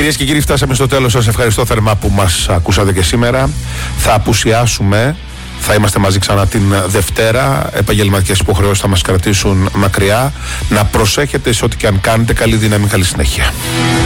Κυρίες και κύριοι, φτάσαμε στο τέλος. Σας ευχαριστώ θερμά που μας ακούσατε και σήμερα. Θα απουσιάσουμε. Θα είμαστε μαζί ξανά την Δευτέρα. Επαγγελματικές υποχρεώσεις θα μας κρατήσουν μακριά. Να προσέχετε σε ό,τι και αν κάνετε. Καλή δύναμη, καλή συνέχεια.